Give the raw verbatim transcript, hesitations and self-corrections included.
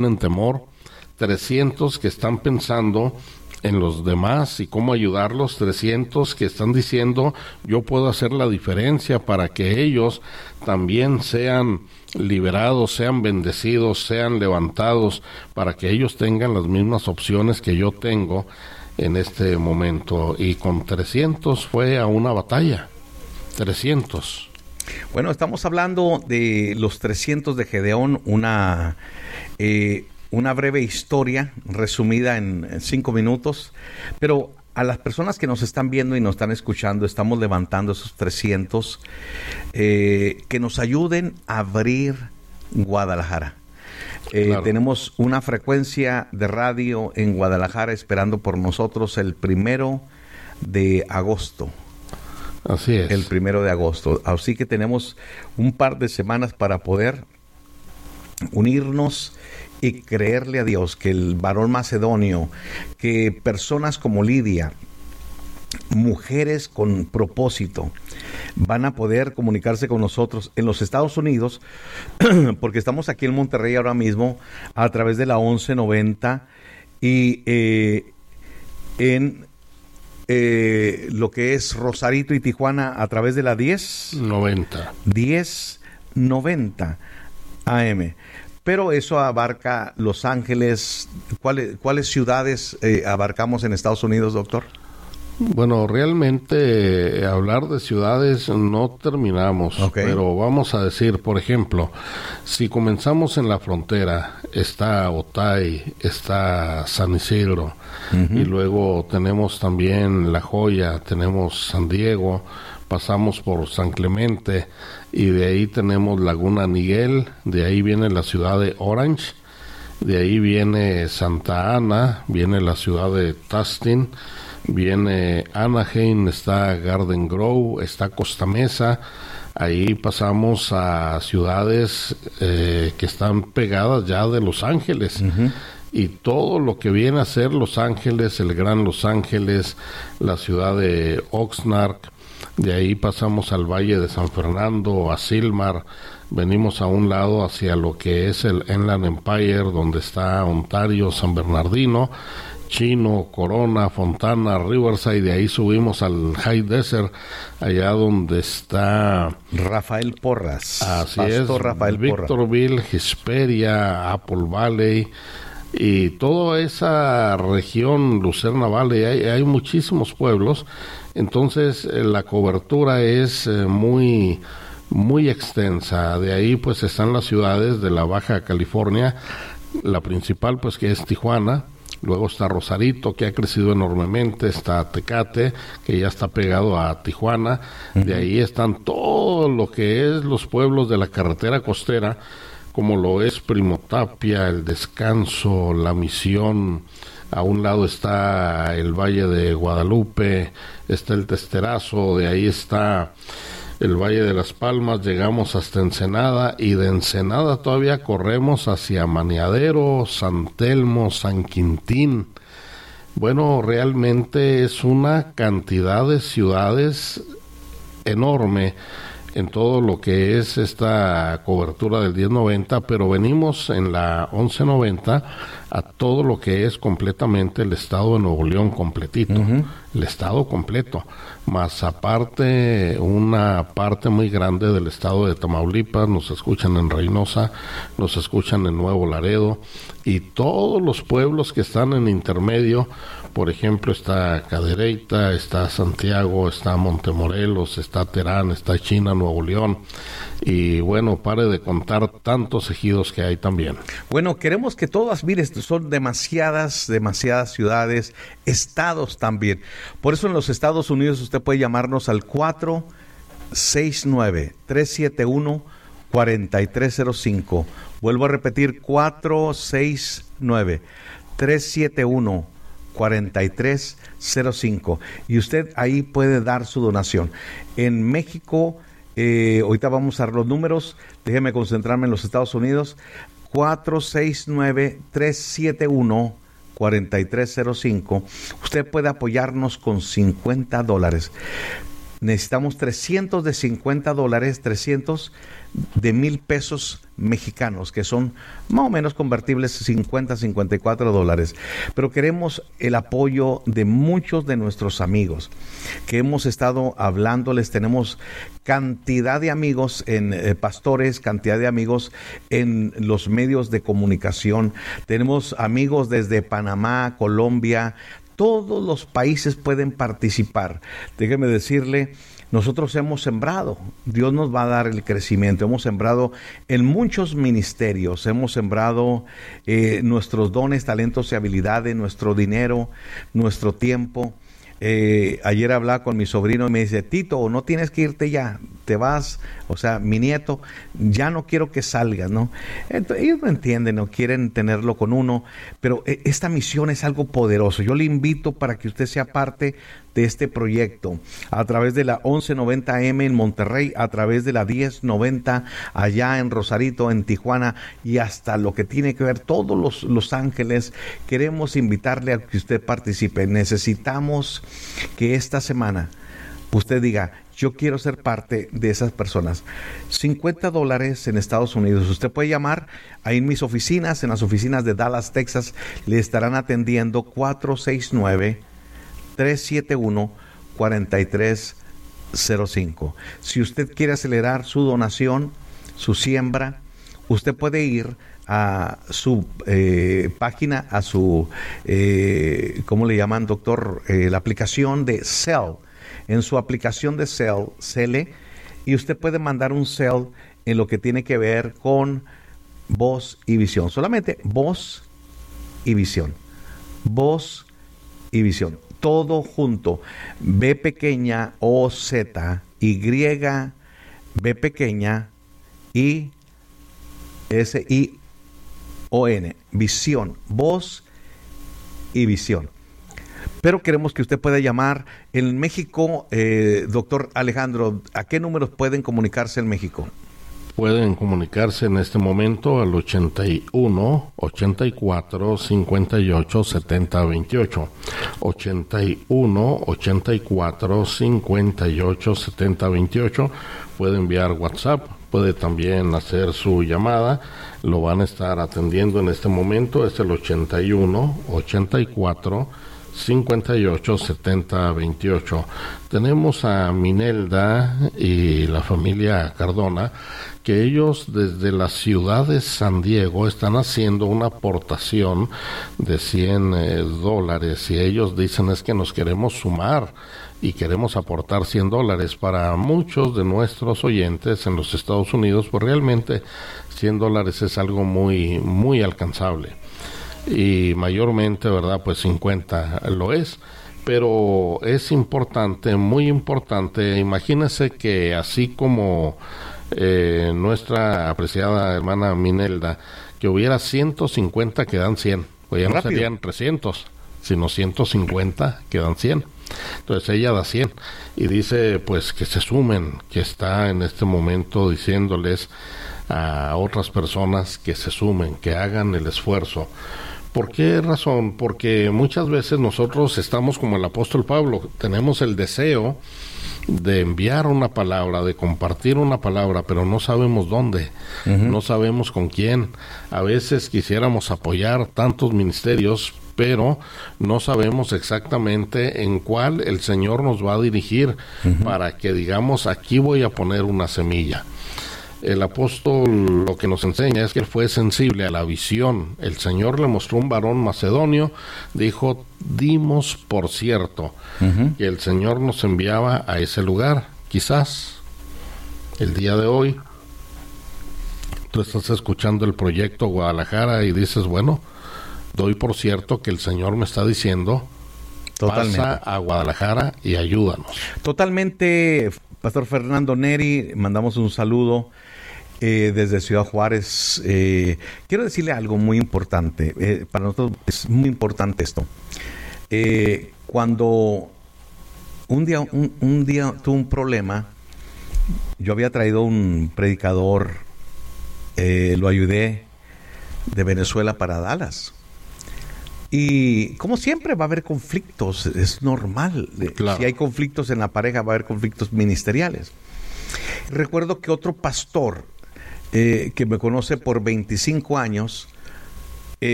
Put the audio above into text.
tienen temor, trescientos que están pensando en los demás y cómo ayudarlos, trescientos que están diciendo yo puedo hacer la diferencia para que ellos también sean liberados, sean bendecidos, sean levantados, para que ellos tengan las mismas opciones que yo tengo en este momento. Y con trescientos fue a una batalla, trescientos. Bueno, estamos hablando de los trescientos de Gedeón, una... Eh, Una breve historia resumida en, en cinco minutos, pero a las personas que nos están viendo y nos están escuchando, estamos levantando esos trescientos eh, que nos ayuden a abrir Guadalajara. Eh, claro. Tenemos una frecuencia de radio en Guadalajara esperando por nosotros el primero de agosto. Así es. El primero de agosto. Así que tenemos un par de semanas para poder unirnos y creerle a Dios que el varón macedonio, que personas como Lidia, mujeres con propósito, van a poder comunicarse con nosotros en los Estados Unidos, porque estamos aquí en Monterrey ahora mismo a través de la once noventa y eh, en eh, lo que es Rosarito y Tijuana a través de la diez noventa. diez noventa A M. Pero eso abarca Los Ángeles. ¿Cuáles, cuáles ciudades eh, abarcamos en Estados Unidos, doctor? Bueno, realmente eh, hablar de ciudades no terminamos, okay. Pero vamos a decir, por ejemplo, si comenzamos en la frontera, está Otay, está San Isidro, uh-huh. Y luego tenemos también La Joya, tenemos San Diego, pasamos por San Clemente y de ahí tenemos Laguna Niguel, de ahí viene la ciudad de Orange, de ahí viene Santa Ana, viene la ciudad de Tustin, viene Anaheim, está Garden Grove, está Costa Mesa. Ahí pasamos a ciudades eh, que están pegadas ya de Los Ángeles. Uh-huh. Y todo lo que viene a ser Los Ángeles, el Gran Los Ángeles, la ciudad de Oxnard. De ahí pasamos al Valle de San Fernando, a Silmar, venimos a un lado hacia lo que es el Inland Empire, donde está Ontario, San Bernardino, Chino, Corona, Fontana, Riverside, de ahí subimos al High Desert, allá donde está Rafael Porras. Así Pastor es, Rafael Victorville, Porras. Hesperia, Apple Valley, y toda esa región, Lucerna Valley, hay, hay muchísimos pueblos. Entonces eh, la cobertura es eh, muy muy extensa. De ahí pues están las ciudades de la Baja California, la principal pues que es Tijuana, luego está Rosarito, que ha crecido enormemente, está Tecate, que ya está pegado a Tijuana. Uh-huh. De ahí están todo lo que es los pueblos de la carretera costera, como lo es Primo Tapia, El Descanso, La Misión. A un lado está el Valle de Guadalupe, está el Testerazo, de ahí está el Valle de las Palmas, llegamos hasta Ensenada, y de Ensenada todavía corremos hacia Maniadero, San Telmo, San Quintín. Bueno, realmente es una cantidad de ciudades enorme en todo lo que es esta cobertura del diez noventa, pero venimos en la once noventa a todo lo que es completamente el estado de Nuevo León completito, uh-huh. El estado completo, más aparte una parte muy grande del estado de Tamaulipas, nos escuchan en Reynosa, nos escuchan en Nuevo Laredo, y todos los pueblos que están en intermedio. Por ejemplo, está Cadereyta, está Santiago, está Montemorelos, está Terán, está China, Nuevo León. Y bueno, pare de contar tantos ejidos que hay también. Bueno, queremos que todas, mire, son demasiadas, demasiadas ciudades, estados también. Por eso en los Estados Unidos usted puede llamarnos al cuatro seis nueve, tres siete uno, cuatro tres cero cinco. Vuelvo a repetir, cuatro seis nueve, tres siete uno, cuatro tres cero cinco, y usted ahí puede dar su donación. En México, eh, ahorita vamos a dar los números, déjeme concentrarme en los Estados Unidos, cuatro seis nueve, tres siete uno, cuatro tres cero cinco. Usted puede apoyarnos con cincuenta dólares. necesitamos trescientos de cincuenta dólares, trescientos de mil pesos mexicanos, que son más o menos convertibles cincuenta, cincuenta y cuatro dólares. Pero queremos el apoyo de muchos de nuestros amigos que hemos estado hablándoles. Tenemos cantidad de amigos en eh, pastores, cantidad de amigos en los medios de comunicación. Tenemos amigos desde Panamá, Colombia. Todos los países pueden participar. Déjeme decirle, nosotros hemos sembrado. Dios nos va a dar el crecimiento. Hemos sembrado en muchos ministerios. Hemos sembrado eh, nuestros dones, talentos y habilidades, nuestro dinero, nuestro tiempo. Eh, ayer hablaba con mi sobrino y me dice, Tito, no tienes que irte ya, te vas, o sea, mi nieto, ya no quiero que salgas, ¿no? Entonces, ellos no entienden, no quieren tenerlo con uno, pero eh, esta misión es algo poderoso. Yo le invito para que usted sea parte de este proyecto, a través de la once noventa eme en Monterrey, a través de la diez noventa allá en Rosarito, en Tijuana, y hasta lo que tiene que ver todos los, los Ángeles. Queremos invitarle a que usted participe. Necesitamos que esta semana usted diga, yo quiero ser parte de esas personas. cincuenta dólares en Estados Unidos. Usted puede llamar ahí en mis oficinas, en las oficinas de Dallas, Texas. Le estarán atendiendo cuatro seis nueve, tres siete uno, cuatro tres cero cinco. Si usted quiere acelerar su donación, su siembra, usted puede ir a su eh, página, a su, eh, ¿cómo le llaman, doctor? Eh, la aplicación de Zelle. En su aplicación de Zelle, Zelle, y usted puede mandar un Zelle en lo que tiene que ver con voz y visión. Solamente voz y visión. Voz y visión. Todo junto. B pequeña, O, Z, Y, B pequeña, I, S, I, O, N. Visión. Voz y visión. Pero queremos que usted pueda llamar en México, eh, doctor Alejandro. ¿A qué números pueden comunicarse en México? Pueden comunicarse en este momento al ochenta y uno, ochenta y cuatro, cincuenta y ocho, setenta, veintiocho. ochenta y uno, ochenta y cuatro, cincuenta y ocho, setenta, veintiocho. Puede enviar WhatsApp, puede también hacer su llamada. Lo van a estar atendiendo en este momento. Es el ochenta y uno, ochenta y cuatro, cincuenta y ocho, setenta, veintiocho. Tenemos a Minelda y la familia Cardona, que ellos desde la ciudad de San Diego están haciendo una aportación de cien eh, dólares, y ellos dicen es que nos queremos sumar y queremos aportar cien dólares. Para muchos de nuestros oyentes en los Estados Unidos, pues realmente cien dólares es algo muy, muy alcanzable. Y mayormente, ¿verdad? Pues cincuenta lo es. Pero es importante, muy importante. Imagínese que así como eh, nuestra apreciada hermana Minelda, que hubiera ciento cincuenta que dan cien. Pues ya no serían trescientos, sino ciento cincuenta que dan cien. Entonces ella da cien y dice pues que se sumen, que está en este momento diciéndoles a otras personas que se sumen, que hagan el esfuerzo. ¿Por qué razón? Porque muchas veces nosotros estamos como el apóstol Pablo, tenemos el deseo de enviar una palabra, de compartir una palabra, pero no sabemos dónde, uh-huh. no sabemos con quién. A veces quisiéramos apoyar tantos ministerios, pero no sabemos exactamente en cuál el Señor nos va a dirigir uh-huh. para que digamos, aquí voy a poner una semilla. El apóstol lo que nos enseña es que él fue sensible a la visión. El Señor le mostró un varón macedonio, dijo, dimos por cierto uh-huh. que el Señor nos enviaba a ese lugar. Quizás el día de hoy tú estás escuchando el proyecto Guadalajara y dices, bueno, doy por cierto que el Señor me está diciendo, Totalmente. Pasa a Guadalajara y ayúdanos. Totalmente, Pastor Fernando Neri, mandamos un saludo eh, desde Ciudad Juárez. Eh, quiero decirle algo muy importante. Eh, para nosotros es muy importante esto. Eh, cuando un día, un, un día tuve un problema, yo había traído un predicador, eh, lo ayudé de Venezuela para Dallas. Y como siempre va a haber conflictos, es normal. Claro. Si hay conflictos en la pareja, va a haber conflictos ministeriales. Recuerdo que otro pastor eh, que me conoce por veinticinco años,